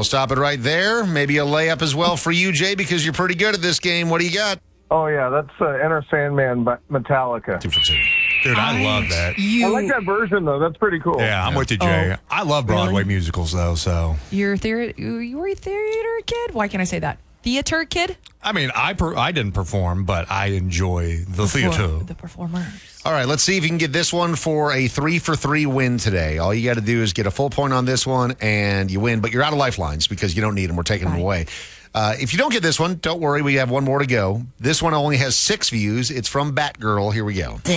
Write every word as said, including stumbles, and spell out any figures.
stop it right there. Maybe a layup as well for you, Jay, because you're pretty good at this game. What do you got? Oh, yeah, that's uh, Enter Sandman by Metallica. Two for two. Dude, I, I love that. You, I like that version, though. That's pretty cool. Yeah, I'm with you, Jay. Oh, I love Broadway really? musicals, though, so. You're a theater, you were a theater kid? Why can't I say that? Theater kid? I mean, I per- I didn't perform, but I enjoy the Perform- theater. The performers. All right, let's see if you can get this one for a three for three win today. All you got to do is get a full point on this one, and you win. But you're out of lifelines because you don't need them. We're taking them Right. away. Uh, if you don't get this one, don't worry. We have one more to go. This one only has six views. It's from Batgirl. Here we go. This